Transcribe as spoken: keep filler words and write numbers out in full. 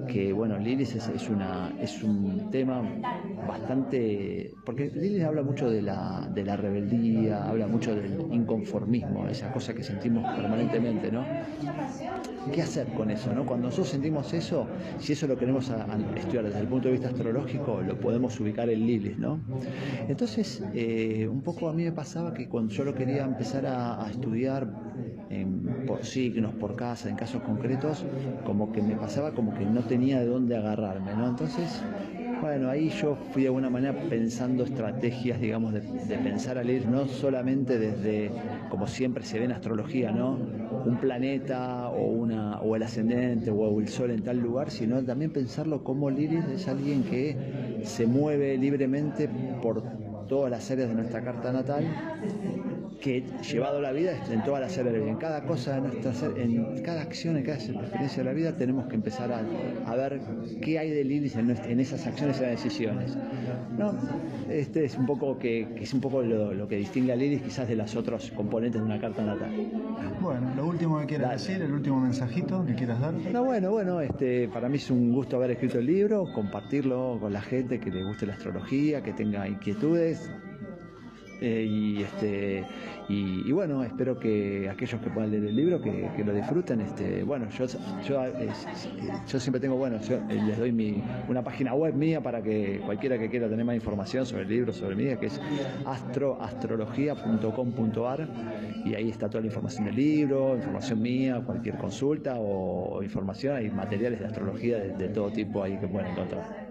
que bueno, Lilith es, es, una, es un tema bastante, porque Lilith habla mucho de la, de la rebeldía, habla mucho del inconformismo, esa cosa que sentimos permanentemente, ¿no? ¿Qué hacer con eso, no? Cuando nosotros sentimos eso, si eso lo queremos a, a estudiar desde el punto de vista astrológico, lo podemos ubicar en Lilith, ¿no? Entonces, eh, un poco a mí me pasaba que cuando yo lo quería empezar a, a estudiar en, por signos, por casa, en casos concretos, como que me pasaba como que no tenía de dónde agarrarme, ¿no? Entonces, bueno, ahí yo fui de alguna manera pensando estrategias, digamos, de, de pensar a Lilith no solamente desde, como siempre se ve en astrología, ¿no? Un planeta o, una, o el ascendente o el sol en tal lugar, sino también pensarlo como Lilith es alguien que se mueve libremente por todas las áreas de nuestra carta natal, que llevado a la vida en todas las áreas de la vida, en cada cosa de nuestra, en cada acción, en cada experiencia de la vida tenemos que empezar a, a ver qué hay de Lilith en, nuestra, en esas acciones y decisiones, ¿no? Este es un poco que, que es un poco lo, lo que distingue a Lilith quizás de los otros componentes de una carta natal. Bueno, lo último que quieras Dale. decir, el último mensajito que quieras dar. No, bueno, bueno, este, para mí es un gusto haber escrito el libro, compartirlo con la gente que le guste la astrología, que tenga inquietudes. Eh, y este y, y bueno, espero que aquellos que puedan leer el libro que, que lo disfruten. Este bueno, yo yo, eh, yo siempre tengo, bueno, yo eh, les doy mi una página web mía para que cualquiera que quiera tener más información sobre el libro, sobre mí, que es astroastrología punto com punto ar, y ahí está toda la información del libro, información mía, cualquier consulta o, o información, hay materiales de astrología de, de todo tipo ahí que pueden encontrar.